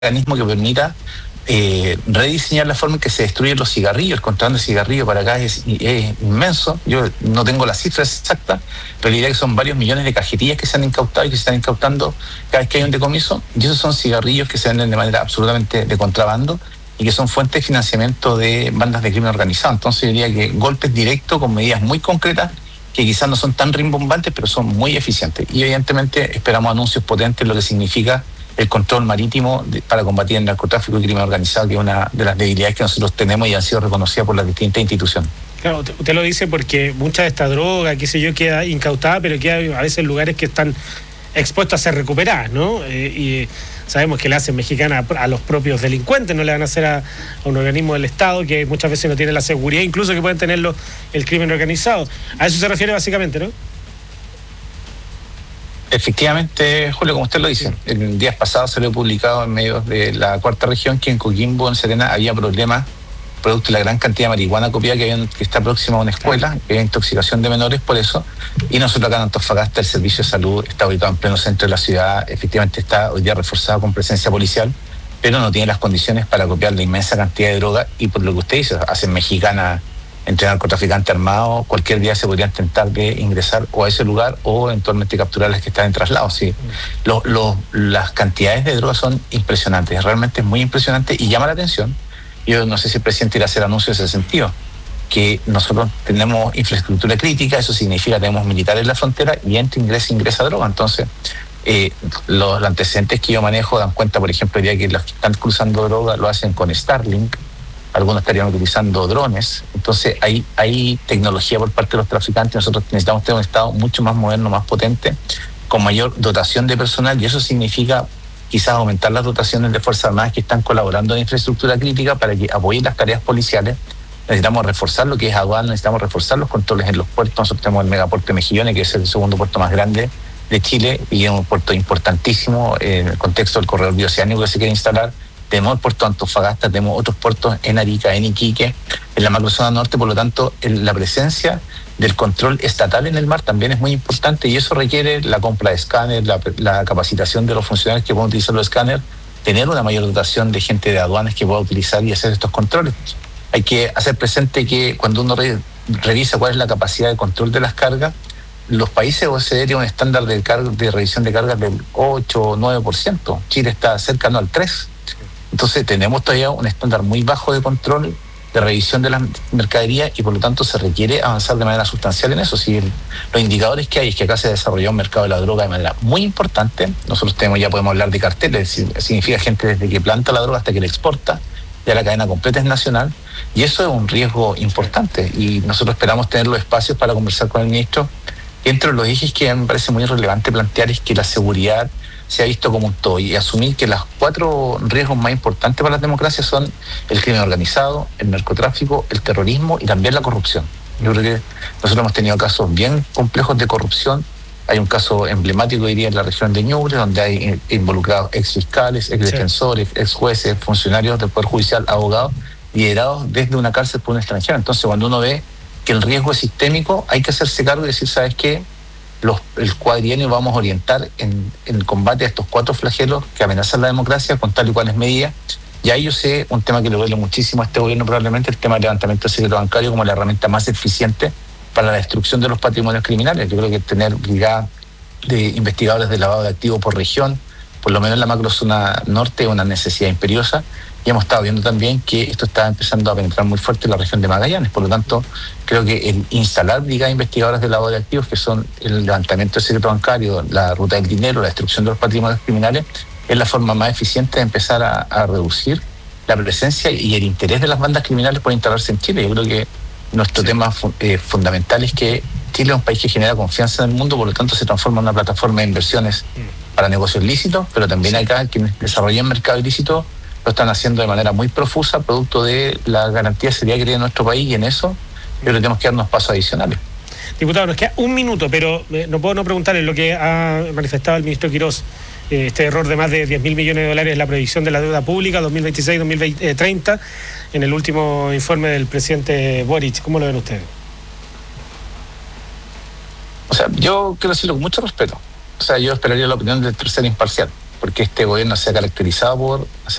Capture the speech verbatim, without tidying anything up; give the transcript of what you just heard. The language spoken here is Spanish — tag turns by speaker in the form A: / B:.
A: mecanismo que permita eh, rediseñar la forma en que se destruyen los cigarrillos. El contrabando de cigarrillos para acá es, es inmenso. Yo no tengo las cifras exactas, pero la idea es que son varios millones de cajetillas que se han incautado y que se están incautando cada vez que hay un decomiso. Y esos son cigarrillos que se venden de manera absolutamente de contrabando y que son fuentes de financiamiento de bandas de crimen organizado. Entonces yo diría que golpes directos con medidas muy concretas que quizás no son tan rimbombantes, pero son muy eficientes. Y evidentemente esperamos anuncios potentes, lo que significa el control marítimo de, para combatir el narcotráfico y crimen organizado, que es una de las debilidades que nosotros tenemos y han sido reconocidas por las distintas instituciones.
B: Claro, usted lo dice porque mucha de esta droga, qué sé yo, queda incautada, pero queda a veces en lugares que están expuestos a ser recuperadas, ¿no? Eh, y sabemos que la hacen mexicana a los propios delincuentes, no le van a hacer a, a un organismo del Estado que muchas veces no tiene la seguridad, incluso que pueden tenerlo el crimen organizado. A eso se refiere básicamente, ¿no?
A: Efectivamente, Julio, como usted lo dice, el día pasado se lo he publicado en medios de la cuarta región que en Coquimbo, en Serena, había problemas producto de la gran cantidad de marihuana copiada que, había, que está próxima a una escuela, que había intoxicación de menores por eso, y nosotros acá en Antofagasta el servicio de salud está ubicado en pleno centro de la ciudad, efectivamente está hoy día reforzado con presencia policial, pero no tiene las condiciones para copiar la inmensa cantidad de droga, y por lo que usted dice, hacen mexicana entre narcotraficantes armados, cualquier día se podría intentar de ingresar o a ese lugar o eventualmente capturar a las que están en traslado. Sí. Lo, lo, las cantidades de drogas son impresionantes, realmente es muy impresionante y llama la atención. Yo no sé si el presidente irá a hacer anuncios en ese sentido, que nosotros tenemos infraestructura crítica, eso significa que tenemos militares en la frontera y entra, ingresa, ingresa droga. Entonces, eh, los, los antecedentes que yo manejo dan cuenta, por ejemplo, ya que los que están cruzando droga lo hacen con Starlink, algunos estarían utilizando drones. Entonces hay, hay tecnología por parte de los traficantes. Nosotros necesitamos tener un Estado mucho más moderno, más potente, con mayor dotación de personal, y eso significa quizás aumentar las dotaciones de Fuerzas Armadas que están colaborando en infraestructura crítica para que apoyen las tareas policiales. Necesitamos reforzar lo que es aduana, necesitamos reforzar los controles en los puertos. Nosotros tenemos el megapuerto de Mejillones, que es el segundo puerto más grande de Chile y es un puerto importantísimo en el contexto del corredor bioceánico que se quiere instalar. Tenemos el puerto de Antofagasta, tenemos otros puertos en Arica, en Iquique, en la macrozona norte. Por lo tanto, el, la presencia del control estatal en el mar también es muy importante, y eso requiere la compra de escáneres, la, la capacitación de los funcionarios que puedan utilizar los escáneres, tener una mayor dotación de gente de aduanas que pueda utilizar y hacer estos controles. Hay que hacer presente que cuando uno re, revisa cuál es la capacidad de control de las cargas, los países O E C D tienen un estándar de, carga, de revisión de cargas del ocho o nueve por ciento. Chile está cercano al tres por ciento. Entonces tenemos todavía un estándar muy bajo de control, de revisión de las mercaderías, y por lo tanto se requiere avanzar de manera sustancial en eso. Si el, los indicadores que hay es que acá se desarrolló un mercado de la droga de manera muy importante. Nosotros tenemos, ya podemos hablar de carteles, significa gente desde que planta la droga hasta que la exporta, ya la cadena completa es nacional, y eso es un riesgo importante, y nosotros esperamos tener los espacios para conversar con el ministro. Entre los ejes que me parece muy relevante plantear es que la seguridad se ha visto como un todo, y asumir que los cuatro riesgos más importantes para las democracias son el crimen organizado, el narcotráfico, el terrorismo y también la corrupción. Yo creo que nosotros hemos tenido casos bien complejos de corrupción. Hay un caso emblemático, diría, en la región de Ñuble, donde hay involucrados ex fiscales, ex defensores, ex jueces, funcionarios del Poder Judicial, abogados, liderados desde una cárcel por un extranjero. Entonces, cuando uno ve que el riesgo es sistémico, hay que hacerse cargo y decir, ¿sabes qué? Los, el cuadrienio vamos a orientar en, en el combate a estos cuatro flagelos que amenazan la democracia con tal y cuales medidas. Y ahí yo sé un tema que le duele muchísimo a este gobierno, probablemente el tema del levantamiento del secreto bancario como la herramienta más eficiente para la destrucción de los patrimonios criminales. Yo creo que tener brigadas de investigadores de lavado de activos por región, por lo menos en la macrozona norte, es una necesidad imperiosa. Y hemos estado viendo también que esto está empezando a penetrar muy fuerte en la región de Magallanes. Por lo tanto, creo que el instalar brigadas investigadoras de lavado de activos, que son el levantamiento del secreto bancario, la ruta del dinero, la destrucción de los patrimonios criminales, es la forma más eficiente de empezar a, a reducir la presencia y el interés de las bandas criminales por instalarse en Chile. Yo creo que nuestro sí. tema fu- eh, fundamental es que Chile es un país que genera confianza en el mundo, por lo tanto se transforma en una plataforma de inversiones para negocios lícitos, pero también sí. acá quienes desarrollan mercado ilícito lo están haciendo de manera muy profusa, producto de la garantía de seguridad que tiene nuestro país, y en eso yo creo que tenemos que darnos pasos adicionales.
B: Diputado, nos queda un minuto, pero eh, no puedo no preguntarle lo que ha manifestado el ministro Quirós, eh, este error de más de diez mil millones de dólares en la previsión de la deuda pública dos mil veintiséis dos mil treinta, en el último informe del presidente Boric. ¿Cómo lo ven ustedes?
A: O sea, yo quiero decirlo con mucho respeto. O sea, yo esperaría la opinión del tercero imparcial. porque este gobierno se ha caracterizado por